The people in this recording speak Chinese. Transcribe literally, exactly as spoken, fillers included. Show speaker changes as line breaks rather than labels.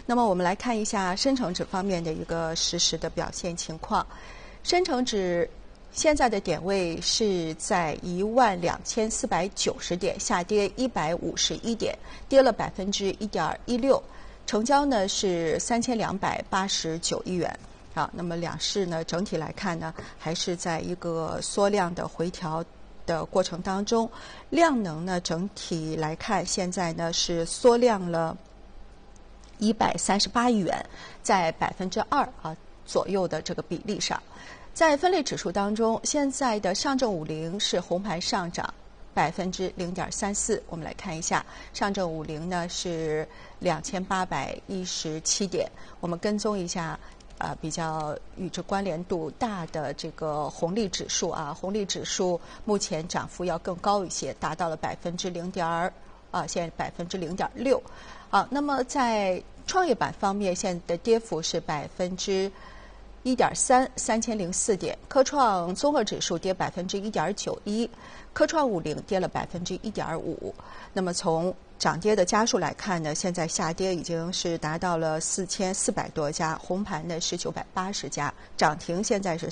那么我们来看一下深成指方面的一个实时的表现情况。深成指现在的点位是在一万两千四百九十点，下跌一百五十一点，跌了百分之一点一六，成交呢是三千两百八十九亿元。好，那么两市呢整体来看呢，还是在一个缩量的回调的过程当中，量能呢整体来看，现在呢是缩量了一百三十八亿元，在百分之二啊左右的这个比例上。在分类指数当中，现在的上证五零是红盘上涨百分之零点三四。我们来看一下，上证五零呢是两千八百一十七点。我们跟踪一下。呃，比较与之关联度大的这个红利指数啊，红利指数目前涨幅要更高一些，达到了百分之零点儿啊，现在百分之零点六。啊，那么在创业板方面，现在的跌幅是百分之一点三，三千零四点。科创综合指数跌百分之一点九一，科创五零跌了百分之一点五。那么从涨跌的家数来看呢，现在下跌已经是达到了四千四百多家，红盘呢是九百八十家，涨停现在是